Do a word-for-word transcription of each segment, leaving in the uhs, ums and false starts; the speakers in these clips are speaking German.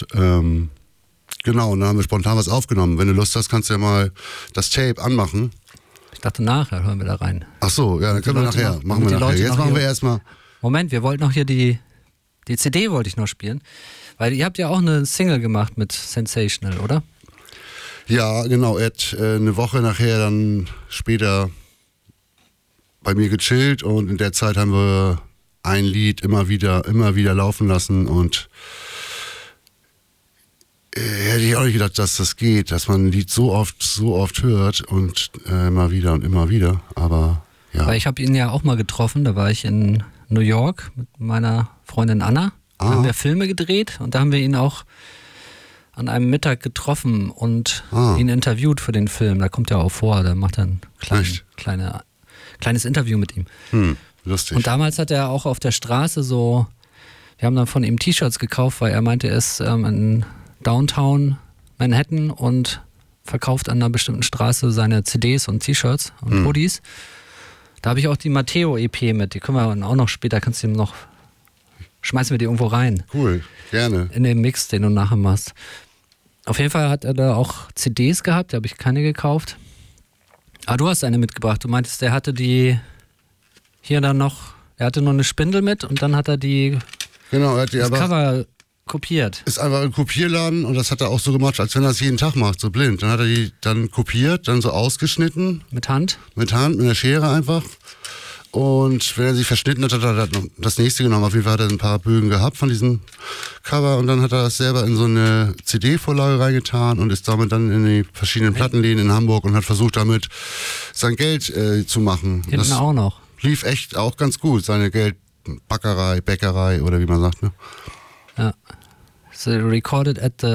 gemacht. Ähm, genau, und dann haben wir spontan was aufgenommen. Wenn du Lust hast, kannst du ja mal das Tape anmachen. Ich dachte, nachher hören wir da rein. Ach so, ja, dann können wir nachher. Noch, machen wir nachher. Jetzt machen wir erstmal. Moment, wir wollten noch hier die, die C D wollte ich noch spielen. Weil ihr habt ja auch eine Single gemacht mit Sensational, oder? Ja, genau. Er hat äh, eine Woche nachher dann später bei mir gechillt und in der Zeit haben wir ein Lied immer wieder, immer wieder laufen lassen und äh, hätte ich auch nicht gedacht, dass das geht, dass man ein Lied so oft, so oft hört und äh, immer wieder und immer wieder, aber ja. Weil ich habe ihn ja auch mal getroffen, da war ich in New York mit meiner Freundin Anna, da ah. haben wir Filme gedreht und da haben wir ihn auch an einem Mittag getroffen und ah. ihn interviewt für den Film, da kommt er auch vor, da macht er ein klein, kleine, kleines Interview mit ihm. Hm. Lustig. Und damals hat er auch auf der Straße so, wir haben dann von ihm T-Shirts gekauft, weil er meinte, er ist ähm, in Downtown Manhattan und verkauft an einer bestimmten Straße seine C Ds und T-Shirts und hm. Hoodies. Da habe ich auch die Matteo-E P mit, die können wir dann auch noch später, kannst du ihm noch, schmeißen wir die irgendwo rein. Cool, gerne. In den Mix, den du nachher machst. Auf jeden Fall hat er da auch C Ds gehabt, da habe ich keine gekauft. Aber du hast eine mitgebracht, du meintest, der hatte die hier dann noch, er hatte nur eine Spindel mit und dann hat er die genau, er hat die das aber Cover kopiert. Ist einfach ein Kopierladen und das hat er auch so gemacht, als wenn er es jeden Tag macht, so blind. Dann hat er die dann kopiert, dann so ausgeschnitten. Mit Hand? Mit Hand, mit einer Schere einfach. Und wenn er sie verschnitten hat, hat er noch das nächste genommen. Auf jeden Fall hat er ein paar Bögen gehabt von diesem Cover und dann hat er das selber in so eine C D-Vorlage reingetan und ist damit dann in die verschiedenen Plattenläden in Hamburg und hat versucht, damit sein Geld äh, zu machen. Hinten das auch noch. Lief echt auch ganz gut, seine Geldbackerei, Bäckerei oder wie man sagt, ne? Ja. So recorded at the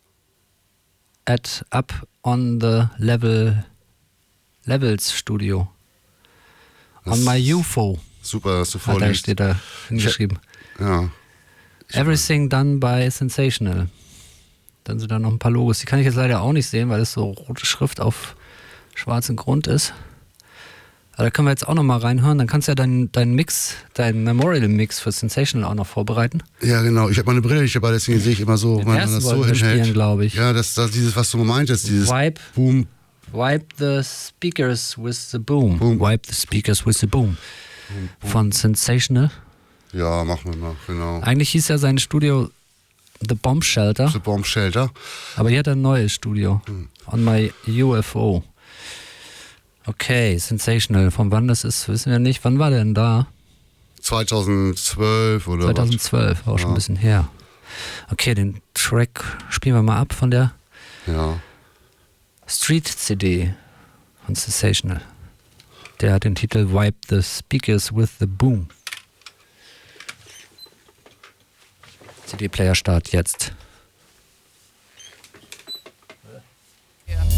at up on the level Levels Studio. Das on my U F O. Super, dass du Hat da vorliest. steht da hingeschrieben. Ich, ja. Ich Everything done by Sensational. Dann sind da noch ein paar Logos. Die kann ich jetzt leider auch nicht sehen, weil es so rote Schrift auf schwarzem Grund ist. Aber da können wir jetzt auch noch mal reinhören. Dann kannst du ja deinen dein Mix, deinen Memorial-Mix für Sensational auch noch vorbereiten. Ja, genau. Ich habe meine Brille nicht dabei, deswegen sehe ich immer so, Den wenn man ersten das so wollten wir hinhält. spielen, glaube ich. Ja, das, das dieses, was du meintest, dieses Wipe, Boom. wipe the speakers with the boom. Boom. Wipe the speakers with the boom. Boom, boom. Von Sensational. Ja, machen wir mal, genau. Eigentlich hieß ja sein Studio The Bomb Shelter. The Bomb Shelter. Aber hier hat er ein neues Studio. Hm. On my U F O. Okay, Sensational. Von wann das ist, wissen wir nicht. Wann war der denn da? zweitausendzwölf oder zweitausendzwölf, auch was? schon Ja. ein bisschen her. Okay, den Track spielen wir mal ab von der Ja. Street C D von Sensational. Der hat den Titel Wipe the Speakers with the Boom. C D-Player Start jetzt.